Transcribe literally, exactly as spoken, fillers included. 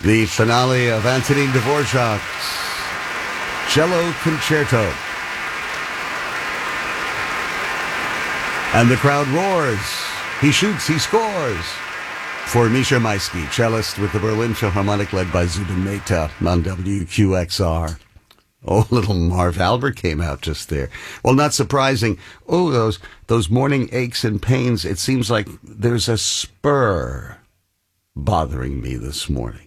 The finale of Antonin Dvorak's Cello Concerto. And the crowd roars. He shoots, he scores. For Misha Maisky, cellist with the Berlin Philharmonic, led by Zubin Mehta on W Q X R. Oh, little Marv Albert came out just there. Well, not surprising. Oh, those those morning aches and pains. It seems like there's a spur bothering me this morning.